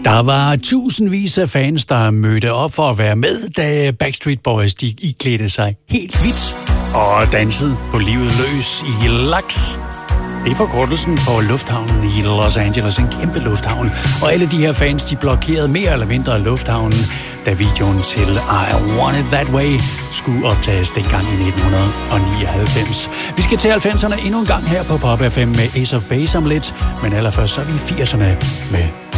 Der var tusindvis af fans, der mødte op for at være med, da Backstreet Boys de iklædte sig helt hvidt og dansede på livet løs i LAX. Det er forkortelsen for lufthavnen i Los Angeles, en kæmpe lufthavn. Og alle de her fans, de blokerede mere eller mindre lufthavnen, da videoen til I Want It That Way skulle optages dengang i 1999. Vi skal til 90'erne endnu en gang her på Pop FM med Ace of Base om lidt, men allerførst så er vi i 80'erne med